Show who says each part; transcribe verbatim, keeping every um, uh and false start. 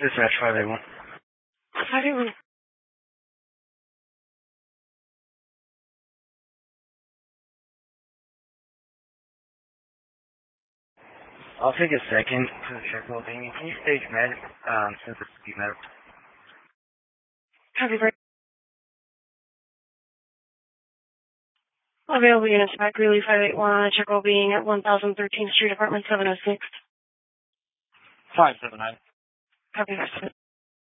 Speaker 1: Dispatch five eight one.
Speaker 2: five eight one.
Speaker 1: I'll take a second to check well-being. Can you stage med, um, since it's speed med?
Speaker 2: Copy, break. Available units back, Greeley five eight one, check well-being at one thousand thirteenth Street, apartment seven oh six.
Speaker 1: five seven nine.
Speaker 2: Copy,